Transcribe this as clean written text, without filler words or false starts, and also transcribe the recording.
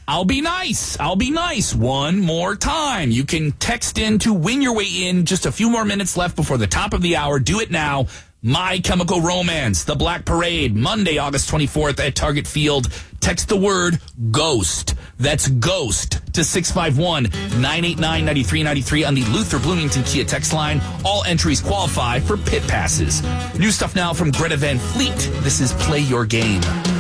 I'll be nice. I'll be nice. One more time. You can text in to win your way in. Just a few more minutes left before the top of the hour. Do it now. My Chemical Romance, The Black Parade, Monday, August 24th at Target Field. Text the word GHOST. That's GHOST to 651-989-9393 on the Luther Bloomington Kia text line. All entries qualify for pit passes. New stuff now from Greta Van Fleet. This is Play Your Game.